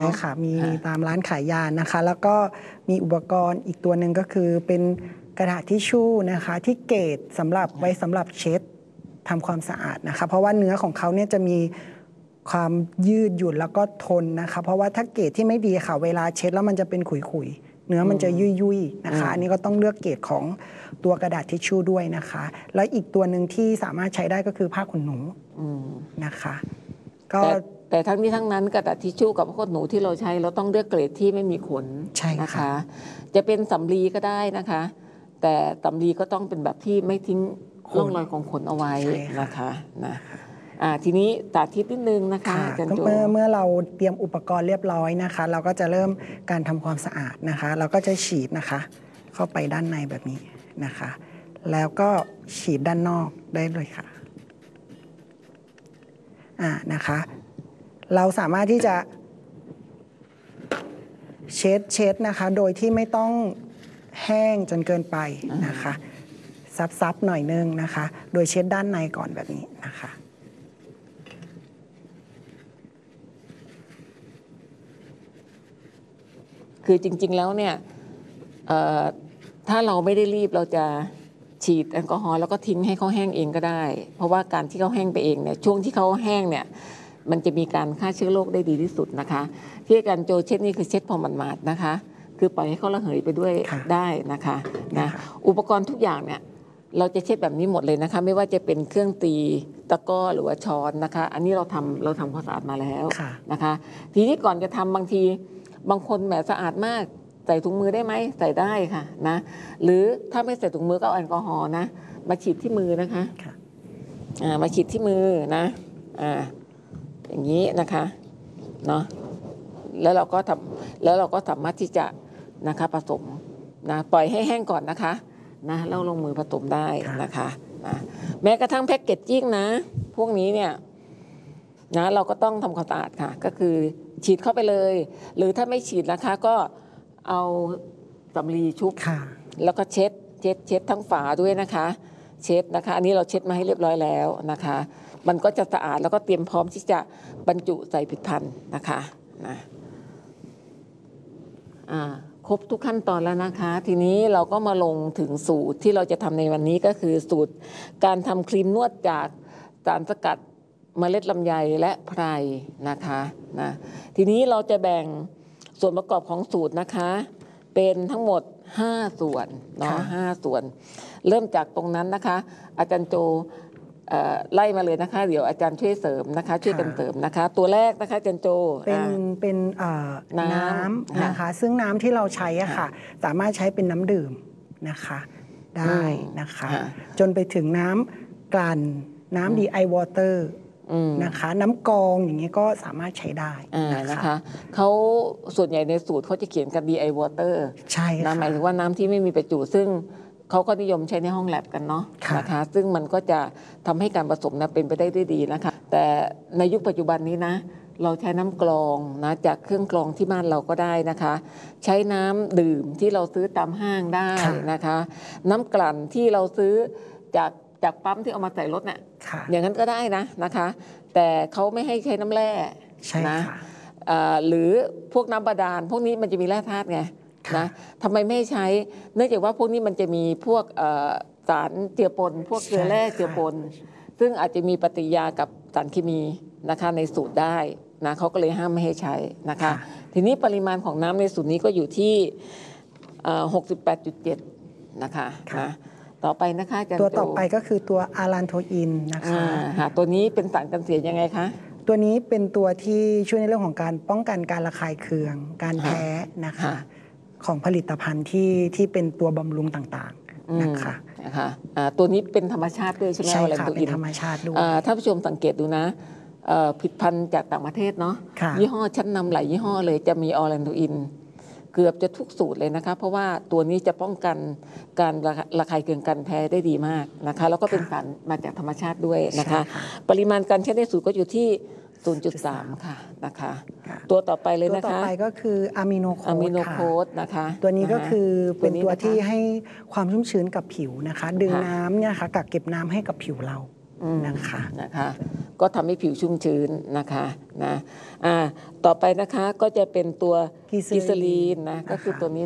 ใช่ค่ะมีตามร้านขายยานะคะแล้วก็มีอุปกรณ์อีกตัวหนึ่งก็คือเป็นกระดาษทิชชู่นะคะที่เกรดสำหรับไว้สำหรับเช็ดทำความสะอาดนะคะเพราะว่าเนื้อของเขาเนี่ยจะมีความยืดหยุ่นแล้วก็ทนนะคะเพราะว่าถ้าเกรดที่ไม่ดีค่ะเวลาเช็ดแล้วมันจะเป็นขุยๆเนื้อมันจะยุ่ยๆนะคะอันนี้ก็ต้องเลือกเกรดของตัวกระดาษทิชชู่ด้วยนะคะแล้วอีกตัวหนึ่งที่สามารถใช้ได้ก็คือผ้าขนหนูนะคะก็แต่ทั้งนี้ทั้งนั้นกระดาษทิชชู่กับผ้าขนหนูที่เราใช้เราต้องเลือกเกรดที่ไม่มีขนนะคะจะเป็นสำลีก็ได้นะคะแต่สำลีก็ต้องเป็นแบบที่ไม่ทิ้งร่องรอยของขนเอาไว้นะคะทีนี้สาธิตนิดนึงนะคะเมื่อเราเตรียมอุปกรณ์เรียบร้อยนะคะเราก็จะเริ่มการทำความสะอาดนะคะเราก็จะฉีดนะคะเข้าไปด้านในแบบนี้นะคะแล้วก็ฉีดด้านนอกได้เลยค่ะนะคะเราสามารถที่จะเช็ดนะคะโดยที่ไม่ต้องแห้งจนเกินไปนะคะซับหน่อยนึงนะคะโดยเช็ดด้านในก่อนแบบนี้นะคะคือจริงๆแล้วเนี่ยถ้าเราไม่ได้รีบเราจะฉีดแอลกอฮอล์แล้วก็ทิ้งให้เขาแห้งเองก็ได้เพราะว่าการที่เขาแห้งไปเองเนี่ยช่วงที่เขาแห้งเนี่ยมันจะมีการฆ่าเชื้อโรคได้ดีที่สุดนะคะที่อาจารย์โจเช็ดนี่คือเช็ดพอหมาดๆนะคะคือปล่อยให้เขาระเหยไปด้วยได้นะคะอุปกรณ์ทุกอย่างเนี่ยเราจะเช็ดแบบนี้หมดเลยนะคะไม่ว่าจะเป็นเครื่องตีตะกร้อหรือว่าช้อนนะคะอันนี้เราทำความสะอาดมาแล้วนะคะทีนี้ก่อนจะทำบางทีบางคนแหมสะอาดมากใส่ถุงมือได้ไหมใส่ได้ค่ะนะหรือถ้าไม่ใส่ถุงมือก็เอาแอลกอฮอล์นะมาฉีดที่มือนะคะมาฉีดที่มือนะอย่างนี้นะคะเนาะแล้วเราก็สามารถที่จะนะคะผสมนะปล่อยให้แห้งก่อนนะคะนะแล้วลงมือผสมได้นะคะแม้กระทั่งแพ็กเกจจิ้งนะพวกนี้เนี่ยนะเราก็ต้องทำความสะอาดค่ะก็คือฉีดเข้าไปเลยหรือถ้าไม่ฉีดนะคะก็เอาสำลีชุบแล้วก็เช็ดทั้งฝาด้วยนะคะเช็ดนะคะอันนี้เราเช็ดมาให้เรียบร้อยแล้วนะคะมันก็จะสะอาดแล้วก็เตรียมพร้อมที่จะบรรจุใส่ผลิตภัณฑ์นะคะครบทุกขั้นตอนแล้วนะคะทีนี้เราก็มาลงถึงสูตรที่เราจะทำในวันนี้ก็คือสูตรการทำครีมนวดจากสารสกัดเมล็ดลำไยและไพรนะคะทีนี้เราจะแบ่งส่วนประกอบของสูตรนะคะเป็นทั้งหมด5ส่วนเนาะ5ส่วนเริ่มจากตรงนั้นนะคะอาจารย์โจไล่มาเลยนะคะเดี๋ยวอาจารย์ช่วยเสริมนะคะช่วยกันเสริมนะคะตัวแรกนะคะอาจารย์โจเป็นน้ำนะคะซึ่งน้ำที่เราใช้อะค่ะสามารถใช้เป็นน้ำดื่มนะคะได้นะคะจนไปถึงน้ำกลั่นน้ำDI Waterนะคะน้ำกรองอย่างนี้ก็สามารถใช้ได้นะคะเขาส่วนใหญ่ในสูตรเขาจะเขียนกัน DI Water ใช่ค่ะหมายถึงว่าน้ำที่ไม่มีประจุซึ่งเขาก็นิยมใช้ในห้องแลบกันเนาะนะคะซึ่งมันก็จะทำให้การผสมเป็นไปได้ด้วยดีนะคะแต่ในยุคปัจจุบันนี้นะเราใช้น้ำกรองนะจากเครื่องกรองที่บ้านเราก็ได้นะคะใช้น้ำดื่มที่เราซื้อตามห้างได้นะคะน้ำกลั่นที่เราซื้อจากปั๊มที่เอามาใส่รถเนี่ยอย่างนั้นก็ได้นะคะแต่เขาไม่ให้ใช้น้ำแร่นะหรือพวกน้ำบาดาลพวกนี้มันจะมีแร่ธาตุไงนะทำไมไม่ใช้เนื่องจากว่าพวกนี้มันจะมีพวกสารเจือปนพวกเกลือแร่เจือปนซึ่งอาจจะมีปฏิกิริยากับสารเคมีนะคะในสูตรได้นะเขาก็เลยห้ามไม่ให้ใช้นะคะทีนี้ปริมาณของน้ำในสูตรนี้ก็อยู่ที่68.7นะคะต่อไปนะคะตัวต่อไปก็คือตัวอารันโทอินนะคะตัวนี้เป็นสารกันเสียยังไงคะตัวนี้เป็นตัวที่ช่วยในเรื่องของการป้องกันการระคายเคืองการแพ้นะคะของผลิตภัณฑ์ที่เป็นตัวบำรุงต่างๆนะคะตัวนี้เป็นธรรมชาติด้วยใช่ไหมใช่ค่ะเป็นธรรมชาติด้วยถ้าผู้ชมสังเกตดูนะผลิตภัณฑ์จากต่างประเทศเนาะยี่ห้อชั้นนำหลายยี่ห้อเลยจะมีออแลนโดอินเกือบจะทุกสูตรเลยนะคะเพราะว่าตัวนี้จะป้องกันการระคายเคืองการแพ้ได้ดีมากนะคะแล้วก็เป็นสารมาจากธรรมชาติด้วยนะคะปริมาณการใช้ในสูตรก็อยู่ที่ 0.3 ค่ะนะคะตัวต่อไปเลยนะคะตัวต่อไปก็คืออะมิโนโคดนะคะตัวนี้ก็คือเป็นตัวที่ให้ความชุ่มชื้นกับผิวนะคะดึงน้ำเนี่ยค่ะกักเก็บน้ำให้กับผิวเรานะคะก็ทำให้ผิวชุ่มชื้นนะคะนะต่อไปนะคะก็จะเป็นตัวกิกิซาซาลีลีนนนะนะคะก็คือตัวนี้